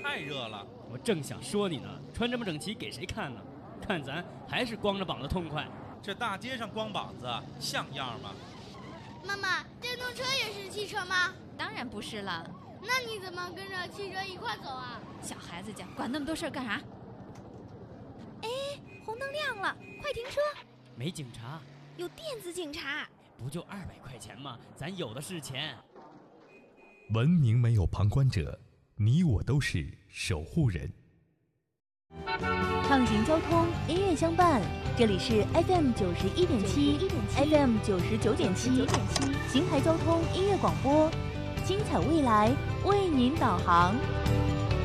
太热了。 我正想说你呢，穿这么整齐给谁看呢？看咱还是光着膀子痛快。 这大街上光膀子像样吗？ 妈妈，电动车也是汽车吗？ 当然不是了。 那你怎么跟着汽车一块走啊？ 小孩子家管那么多事儿干啥？ 哎，红灯亮了，快停车！ 没警察， 有电子警察。 不就200块钱吗？咱有的是钱。 文明没有旁观者，你我都是守护人。 畅行交通，音乐相伴，这里是 FM 91.7 FM 99.7邢台交通音乐广播，精彩未来为您导航。